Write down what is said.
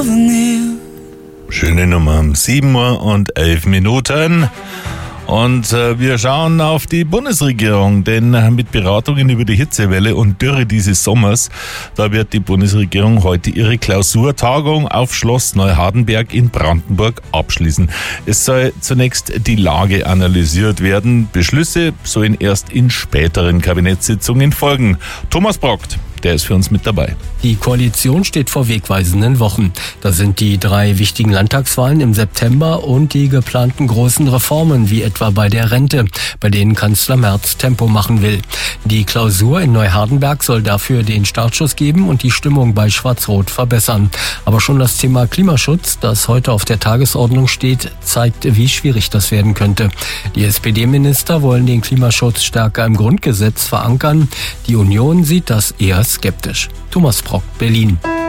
Schöne Nummer, 7:11 und wir schauen auf die Bundesregierung, denn mit Beratungen über die Hitzewelle und Dürre dieses Sommers, da wird die Bundesregierung heute ihre Klausurtagung auf Schloss Neuhardenberg in Brandenburg abschließen. Es soll zunächst die Lage analysiert werden. Beschlüsse sollen erst in späteren Kabinettssitzungen folgen. Thomas Brockt, der ist für uns mit dabei. Die Koalition steht vor wegweisenden Wochen. Da sind die 3 wichtigen Landtagswahlen im September und die geplanten großen Reformen, wie etwa bei der Rente, bei denen Kanzler Merz Tempo machen will. Die Klausur in Neuhardenberg soll dafür den Startschuss geben und die Stimmung bei Schwarz-Rot verbessern. Aber schon das Thema Klimaschutz, das heute auf der Tagesordnung steht, zeigt, wie schwierig das werden könnte. Die SPD-Minister wollen den Klimaschutz stärker im Grundgesetz verankern. Die Union sieht das eher skeptisch. Thomas Brockt, Berlin.